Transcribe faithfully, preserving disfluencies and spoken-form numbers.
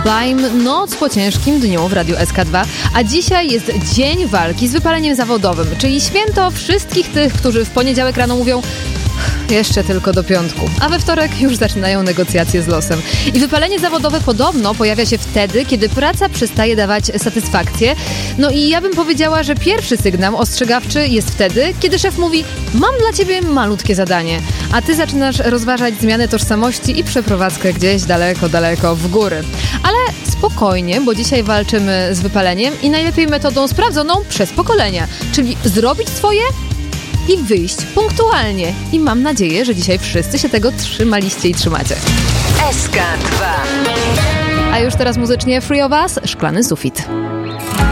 Bajm, noc po ciężkim dniu w Radiu S K dwa, a dzisiaj jest dzień walki z wypaleniem zawodowym, czyli święto wszystkich tych, którzy w poniedziałek rano mówią: jeszcze tylko do piątku, a we wtorek już zaczynają negocjacje z losem. I wypalenie zawodowe podobno pojawia się wtedy, kiedy praca przestaje dawać satysfakcję. No i ja bym powiedziała, że pierwszy sygnał ostrzegawczy jest wtedy, kiedy szef mówi: mam dla ciebie malutkie zadanie, a ty zaczynasz rozważać zmianę tożsamości i przeprowadzkę gdzieś daleko, daleko w góry. Ale spokojnie, bo dzisiaj walczymy z wypaleniem i najlepiej metodą sprawdzoną przez pokolenia, czyli zrobić swoje i wyjść punktualnie. I mam nadzieję, że dzisiaj wszyscy się tego trzymaliście i trzymacie. S K dwa. A już teraz muzycznie Free of Us, Szklany sufit.